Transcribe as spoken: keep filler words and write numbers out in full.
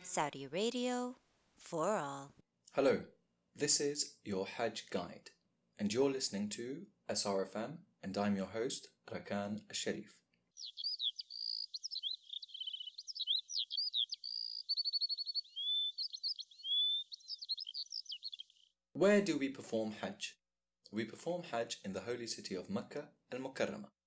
Saudi Radio for all. Hello, this is your Hajj Guide, and you're listening to S R F M, and I'm your host, Rakan Al-Sharif. Where do we perform Hajj? We perform Hajj in the holy city of Mecca Al-Mukarramah.